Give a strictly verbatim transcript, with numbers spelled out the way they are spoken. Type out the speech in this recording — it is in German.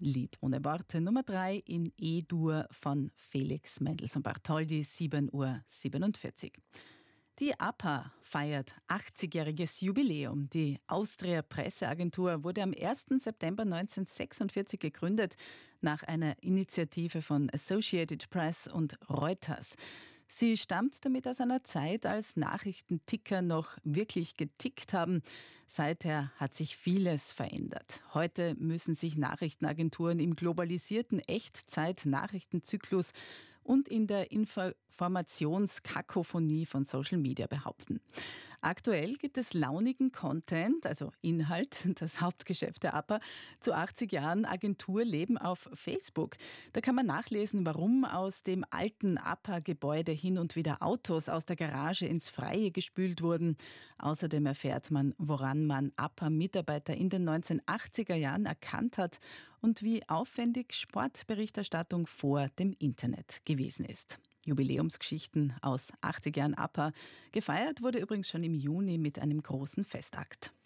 Lied ohne Worte Nummer drei in E-Dur von Felix Mendelssohn Bartholdy, sieben Uhr siebenundvierzig. Die A P A feiert achtzigjähriges Jubiläum. Die Austria Presseagentur wurde am ersten September neunzehnhundertsechsundvierzig gegründet, nach einer Initiative von Associated Press und Reuters. Sie stammt damit aus einer Zeit, als Nachrichtenticker noch wirklich getickt haben. Seither hat sich vieles verändert. Heute müssen sich Nachrichtenagenturen im globalisierten Echtzeit-Nachrichtenzyklus und in der Informationskakophonie von Social Media behaupten. Aktuell gibt es launigen Content, also Inhalt, das Hauptgeschäft der A P A, zu achtzig Jahren Agenturleben auf Facebook. Da kann man nachlesen, warum aus dem alten A P A-Gebäude hin und wieder Autos aus der Garage ins Freie gespült wurden. Außerdem erfährt man, woran man A P A-Mitarbeiter in den neunzehnhundertachtziger Jahren erkannt hat und wie aufwendig Sportberichterstattung vor dem Internet gewesen ist. Jubiläumsgeschichten aus achtzig Jahren A P A. Gefeiert wurde übrigens schon im Juni mit einem großen Festakt.